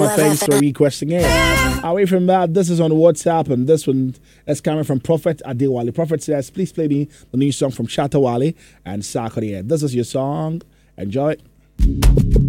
Thanks for requesting it. Away from that, this is on WhatsApp, and this one is coming from Prophet Adewale. Prophet says, please play me the new song from Shatta Wale and Sarkodie. This is your song. Enjoy it.